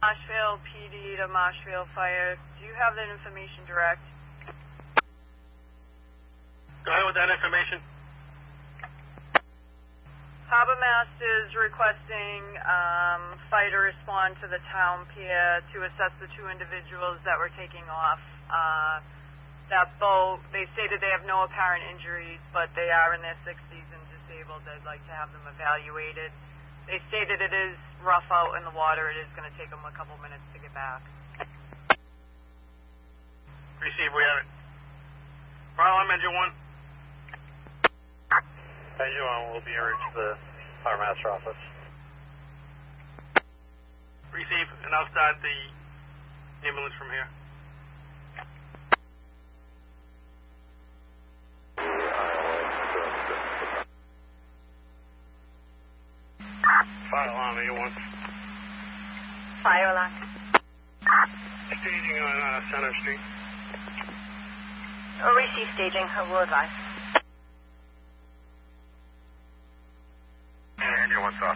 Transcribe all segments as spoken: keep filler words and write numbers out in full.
Marshfield P D to Marshfield Fire. Do you have that information direct? Go ahead with that information. Harbor Master's requesting um, fire to respond to the town pier to assess the two individuals that were taking off. Uh, that boat, they stated they have no apparent injuries, but they are in their sixties and disabled. I'd like to have them evaluated. They stated it is rough out in the water. It is going to take them a couple minutes to get back. Receive, we have it. Fire alarm engine one. Engine one will be reached the Fire Master office. Receive, and I'll start the ambulance from here. Fire alarm, A one. Fire alarm. Staging on uh, Center Street. Oh, receive staging. I will advise. Engine one stop.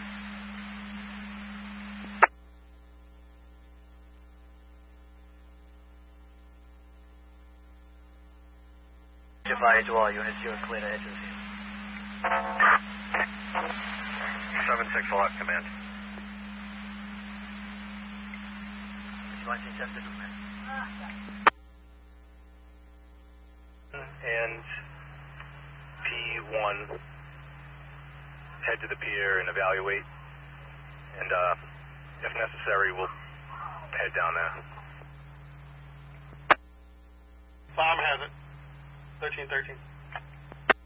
Advise to all units, you are clear to enter the field. seven six Alert Command. You want to say something, man? And P one head to the pier and evaluate, and uh, if necessary, we'll head down there. Farm has it. thirteen thirteen.